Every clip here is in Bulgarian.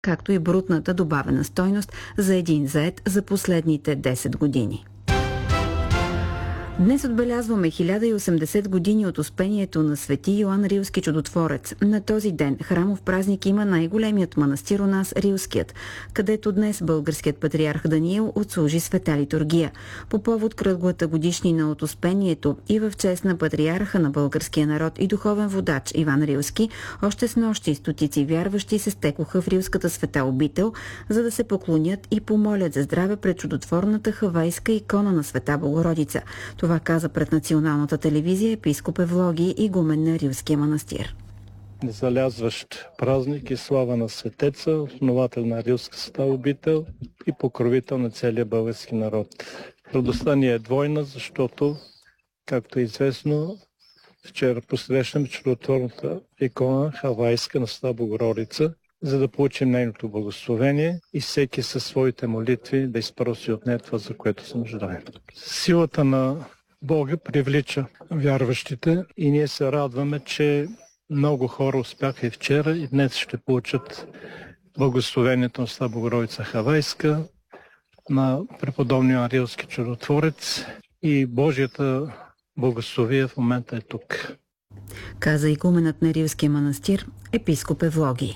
както и брутната добавена стойност за един зает за последните 10 години. Днес отбелязваме 1080 години от успението на свети Йоан Рилски чудотворец. На този ден храмов празник има най-големият манастир у нас, Рилският, където днес българският патриарх Даниил отслужи света литургия. По повод кръглата годишнина от успението и в чест на патриарха на българския народ и духовен водач Иван Рилски, още с нощи стотици вярващи се стекоха в Рилската света обител, за да се поклонят и помолят за здраве пред чудотворната хавайска икона на Света Богородица. Това каза пред националната телевизия епископ Евлогий, игумен на Рилския манастир. Незалязващ празник и слава на светеца, основател на Рилска света обител и покровител на целия български народ. Радостта ни е двойна, защото, както е известно, вчера посрещнем чудотворната икона хавайска на Света Богородица, за да получим нейното благословение и всеки със своите молитви да изпроси от нея това, за което се нуждаем. Силата на Бога привлича вярващите и ние се радваме, че много хора успяха и вчера и днес ще получат благословението на Света Богородица хавайска, на преподобния Рилски чудотворец и Божията благословие в момента е тук. Каза игуменът на Рилския манастир епископ Евлогий.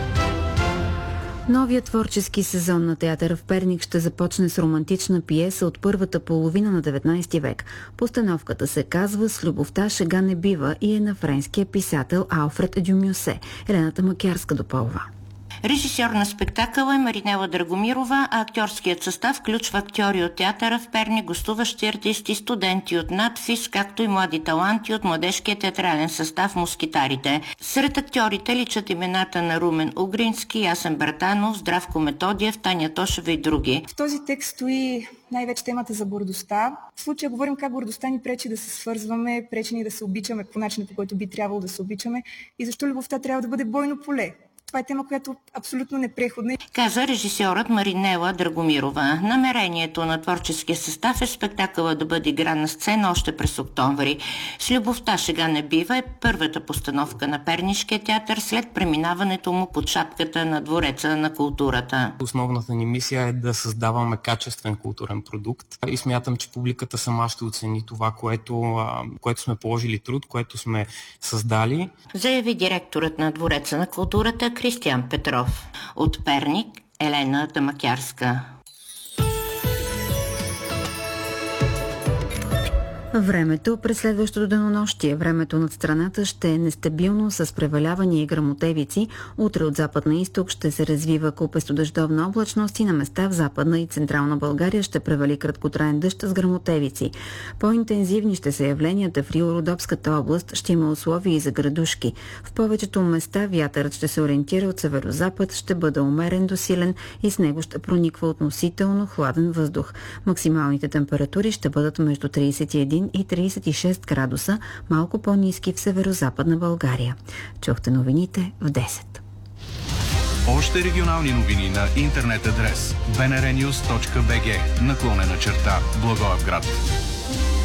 Новият творчески сезон на театъра в Перник ще започне с романтична пиеса от първата половина на 19 век. Постановката се казва "С любовта шега не бива" и е на френския писател Алфред Дюмюсе. Елената Макярска допълва. Режисьор на спектакъла е Маринела Драгомирова, а актьорският състав включва актьори от театъра в Перник, гостуващи артисти, студенти от надфис, както и млади таланти от младежкия театрален състав "Москитарите". Сред актьорите личат имената на Румен Угрински, Ясен Братанов, Здравко Методиев, Таня Тошева и други. В този текст стои най-вече темата за гордостта. В случая говорим как гордостта ни пречи да се свързваме, пречи ни да се обичаме по начина, по който би трябвало да се обичаме и защо любовта трябва да бъде бойно поле. Това е тема, която абсолютно непреходна. Каза режисьорът Маринела Драгомирова. Намерението на творческия състав е спектакъла да бъде игран на сцена още през октомври. "С любовта шега не бива" е първата постановка на Пернишкия театър след преминаването му под шапката на Двореца на културата. Основната ни мисия е да създаваме качествен културен продукт и смятам, че публиката сама ще оцени това, което сме положили труд, което сме създали. Заяви директорът на Двореца на културата Кристиян Петров. От Перник, Елена Макярска. Времето през следващото денонощие. Времето над страната ще е нестабилно с превалявания и гръмотевици. Утре от запад на изток ще се развива купесто-дъждовна облачност и на места в западна и централна България ще превали краткотраен дъжд с гръмотевици. По-интензивни ще са явленията в Рио-Родопската област. Ще има условия и за градушки. В повечето места вятърът ще се ориентира от северозапад, ще бъде умерен до силен и с него ще прониква относително хладен въздух. Максималните температури ще бъдат между 31 и 36 градуса, малко по-ниски в северозападна България. Чухте новините в 10. Още регионални новини на интернет адрес bnrnews.bg /Благоевград.